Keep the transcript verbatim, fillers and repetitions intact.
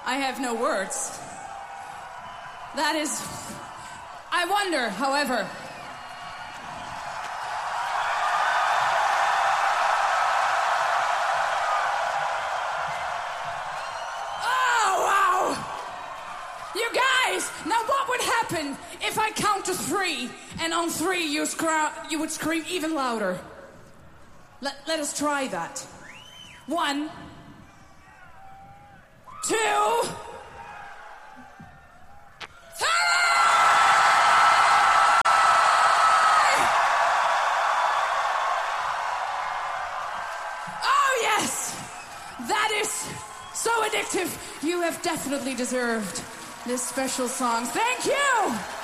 I have no words. That is... I wonder, however... Now what would happen if I count to three and on three you, scra- you would scream even louder? Let, let us try that. One, two, three! Oh yes! That is so addictive. You have definitely deserved this special song. Thank you!